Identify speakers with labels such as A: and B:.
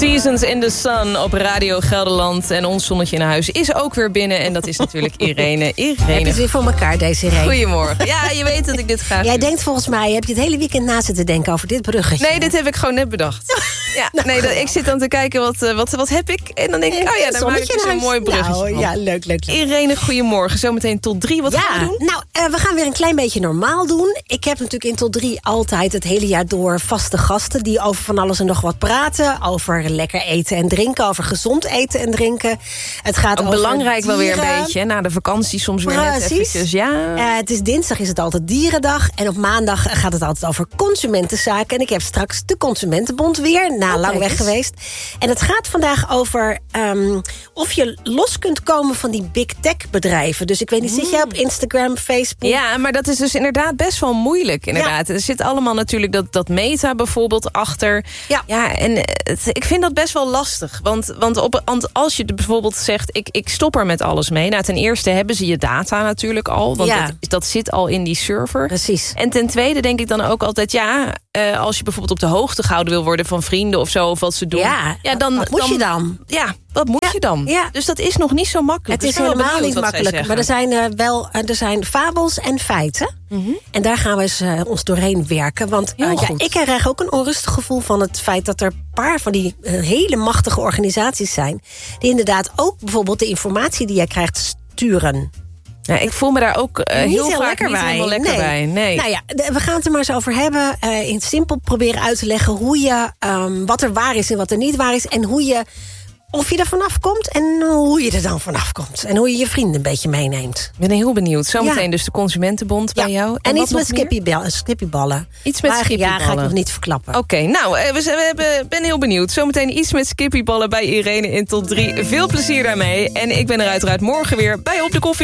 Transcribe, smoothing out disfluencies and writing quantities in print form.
A: Seasons in the Sun op Radio Gelderland. En ons zonnetje in huis is ook weer binnen. En dat is natuurlijk Irene.
B: Heb je het weer voor elkaar, deze Irene?
A: Goedemorgen. Ja, je weet dat ik dit graag
B: Jij denkt volgens mij, heb je het hele weekend na zitten denken over dit bruggetje?
A: Nee, dit heb ik gewoon net bedacht. Ja, nee, ik zit dan te kijken, wat heb ik? En dan denk ik, oh ja, dan maak ik dus een mooi bruggetje van.
B: Ja, leuk.
A: Irene, goedemorgen. Zometeen tot 3. Wat gaan we doen?
B: Nou, we gaan weer een klein beetje normaal doen. Ik heb natuurlijk in tot 3 altijd het hele jaar door vaste gasten die over van alles en nog wat praten. Over lekker eten en drinken, over gezond eten en drinken. Het gaat ook over
A: belangrijk
B: dieren.
A: wel weer een beetje, na de vakantie soms weer net eventjes. Ja.
B: Het is dinsdag, is het altijd Dierendag. En op maandag gaat het altijd over consumentenzaken. En ik heb straks de Consumentenbond weer, lang weg geweest. En het gaat vandaag over of je los kunt komen van die big tech bedrijven. Dus ik weet niet, zit jij op Instagram, Facebook?
A: Ja, maar dat is dus inderdaad best wel moeilijk. Inderdaad. Ja. Er zit allemaal natuurlijk dat Meta bijvoorbeeld achter. Ja, en ik vind dat best wel lastig. Want als je bijvoorbeeld zegt, ik stop er met alles mee. Nou, ten eerste hebben ze je data natuurlijk al. Want dat zit al in die server.
B: Precies.
A: En ten tweede denk ik dan ook altijd, als je bijvoorbeeld op de hoogte gehouden wil worden van vrienden of zo, of wat ze doen.
B: Wat moet je dan?
A: Ja, wat moet je dan? Ja. Dus dat is nog niet zo makkelijk.
B: Het is helemaal niet makkelijk. Maar er zijn fabels en feiten. Mm-hmm. En daar gaan we eens ons doorheen werken. Want ik krijg ook een onrustig gevoel van het feit dat er een paar van die hele machtige organisaties zijn, die inderdaad ook bijvoorbeeld de informatie die jij krijgt sturen.
A: Ja, ik voel me daar ook heel vaak niet helemaal lekker bij. Nee.
B: Nou ja, we gaan het er maar eens over hebben. In het simpel proberen uit te leggen hoe je wat er waar is en wat er niet waar is. En of je er vanaf komt en hoe je er dan vanaf komt. En hoe je je vrienden een beetje meeneemt.
A: Ik ben heel benieuwd. Zometeen dus de Consumentenbond bij jou.
B: En iets met skippyballen.
A: Iets met skippyballen.
B: Ja, ga ik nog niet verklappen.
A: Oké, nou, ben heel benieuwd. Zometeen iets met skippyballen bij Irene in tot 3. Veel plezier daarmee. En ik ben er uiteraard morgen weer bij Op de Koffie.